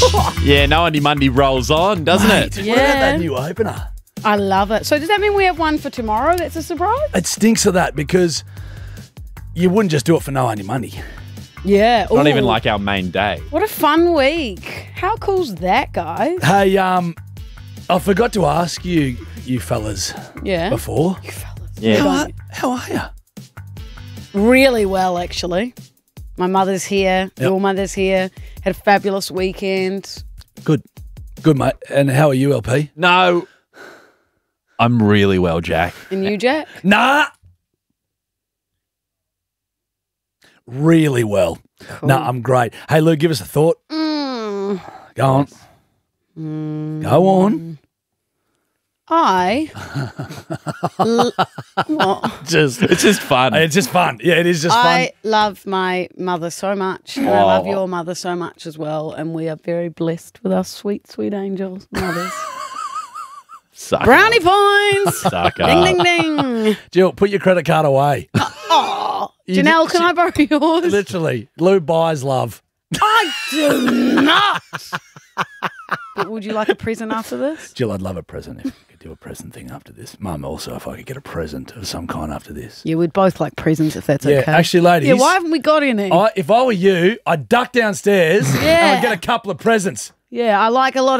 Yeah, No Undie Monday rolls on, doesn't it? What about that new opener? I love it. So does that mean we have one for tomorrow that's a surprise? It stinks of that because you wouldn't just do it for No Undie Monday. Yeah. Not even Ooh. like our main day. What a fun week. How cool's that, guys? Hey, I forgot to ask you fellas Yeah. before. Yeah. How are you? Really well, actually. My mother's here. Yep. Your mother's here. Had a fabulous weekend. Good, mate. And how are you, LP? No. I'm really well, Jack. And you, Jack? Nah. Really well. Nah, I'm great. Hey, Lou, give us a thought. Go on. Go on. What? It's just fun. It's just fun. Yeah, it is just fun. I love my mother so much, and I love your mother so much as well, and we are very blessed with our sweet, sweet angels mothers. Sucker. Brownie points! Sucker. Ding, ding, ding. Jill, put your credit card away. Janelle, can I borrow yours? Literally. Lou buys love. I do not. But would you like a present after this? Jill, I'd love a present if you could do a present thing after this. Mum, also, if I could get a present of some kind after this. Yeah, we'd both like presents if that's Yeah, okay. actually, ladies. Yeah, why haven't we got any? If I were you, I'd duck downstairs and I'd get a couple of presents. Yeah, I like a lot of